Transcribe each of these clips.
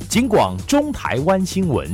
警广中台湾新闻。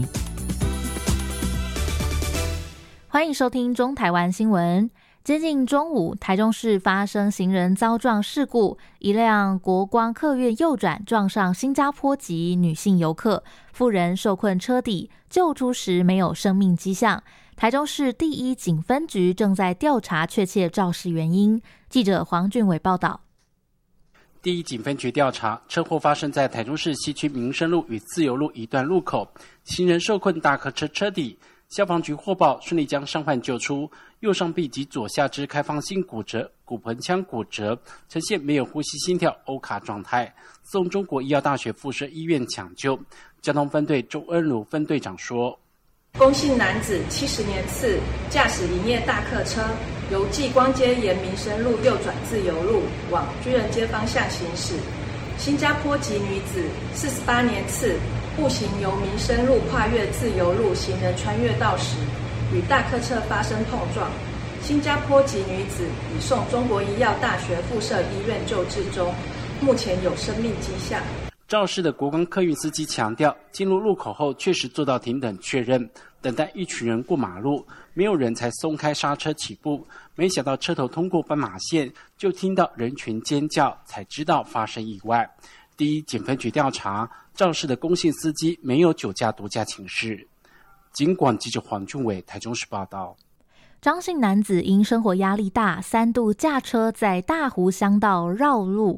欢迎收听中台湾新闻。接近中午，台中市发生行人遭撞事故，一辆国光客运右转撞上新加坡籍女性游客，妇人受困车底，救出时没有生命迹象。台中市第一警分局正在调查确切肇事原因。记者黄俊伟报道。 第一警分局调查，车祸发生在台中市西区民生路与自由路一段路口，行人受困大客车车底。消防局获报，顺利将伤患救出，右上臂及左下肢开放性骨折、骨盆腔骨折，呈现没有呼吸、心跳、欧卡状态，送中国医药大学附设医院抢救。交通分队周恩如分队长说： 龚姓男子70年次，驾驶营业大客车，由继光街沿民生路右转自由路往军人街方向行驶。新加坡籍女子48年次，步行由民生路跨越自由路行人穿越道时，与大客车发生碰撞。新加坡籍女子已送中国医药大学附设医院救治中，目前有生命迹象。 肇事的国光客运司机强调，进入路口后确实做到停等确认，等待一群人过马路，没有人才松开刹车起步。没想到车头通过斑马线，就听到人群尖叫，才知道发生意外。第一警分局调查，肇事的龚姓司机没有酒驾毒驾请示。警广记者黄俊伟台中市报道。 张姓男子因生活压力大，3度驾车在大湖乡道绕路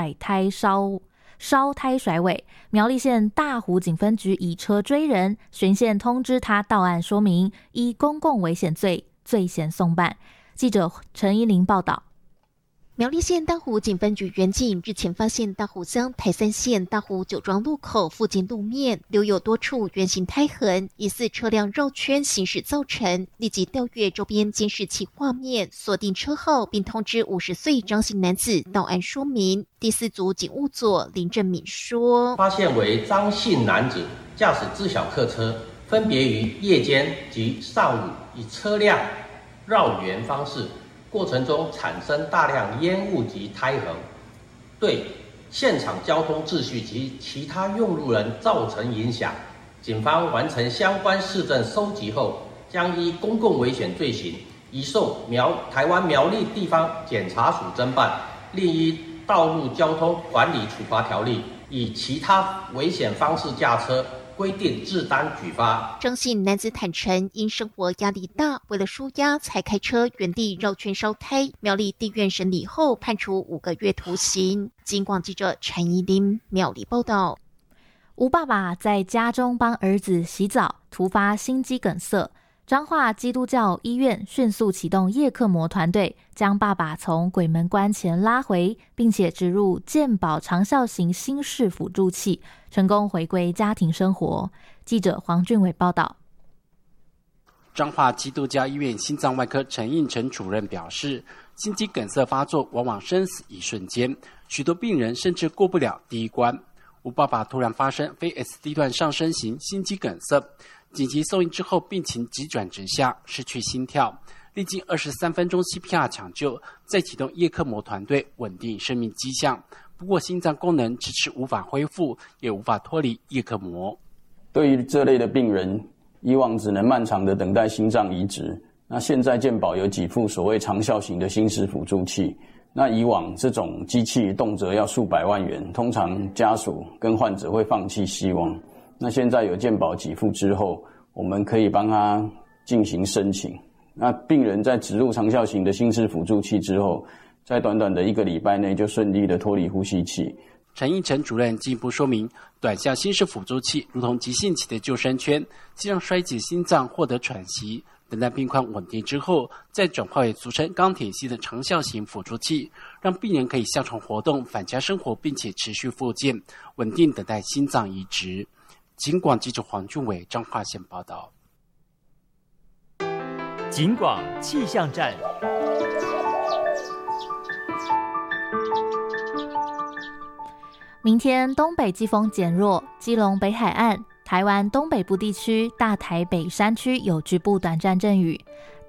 烧胎甩尾，苗栗县大湖警分局以车追人，循线通知他到案说明，依公共危险罪罪嫌送办。记者陈依玲报道。 苗栗县大湖警分局员警日前发现大湖乡台三线大湖酒庄路口附近路面留有多处圆形胎痕，疑似车辆绕圈行驶造成，立即调阅周边监视器画面，锁定车号，并通知50岁张姓男子到案说明。第4组警务佐林正敏说， 发现为张姓男子驾驶自小客车，分别于夜间及上午以车辆绕圆方式，过程中产生大量烟雾及胎痕，对现场交通秩序及其他用路人造成影响。警方完成相关事证收集后，将依公共危险罪行移送台湾苗栗地方检察署侦办，另依道路交通管理处罚条例以其他危险方式驾车规定治单举发。 张姓男子坦承，因生活压力大，为了抒压才开车原地绕圈烧胎。苗栗地院审理后判处5个月徒刑。警广记者陈怡琳苗栗报道。 吴爸爸在家中帮儿子洗澡，突发心肌梗塞。彰化基督教医院迅速启动叶克膜团队，将爸爸从鬼门关前拉回，并且植入健保长效型心室辅助器，成功回归家庭生活。记者黄俊伟报道。 彰化基督教医院心脏外科陈应成主任表示，心肌梗塞发作往往生死一瞬间，许多病人甚至过不了第一关。吴爸爸突然发生非 S 地段上升型心肌梗塞，紧急送医之后病情急转直下，失去心跳，历经23分钟 CPR 抢救，再启动叶克膜团队稳定生命迹象。不过心脏功能迟迟无法恢复，也无法脱离叶克膜。 对于这类的病人，以往只能漫长的等待心脏移植，那现在健保有给付所谓长效型的心室辅助器。那以往这种机器动辄要数百万元，通常家属跟患者会放弃希望。那现在有健保给付之后，我们可以帮他进行申请。那病人在植入长效型的心室辅助器之后，在短短的1个礼拜内就顺利的脱离呼吸器。 陈应成主任进一步说明，短效心室辅助器如同急性期的救生圈，既让衰竭心脏获得喘息，等待病况稳定之后，再转化为俗称钢铁系的长效型辅助器，让病人可以下床活动、返家生活，并且持续复健，稳定等待心脏移植。警广记者黄俊伟彰化县报道。 警广气象站。 明天东北季风减弱，基隆北海岸、台湾东北部地区、大台北山区有局部短暂阵雨。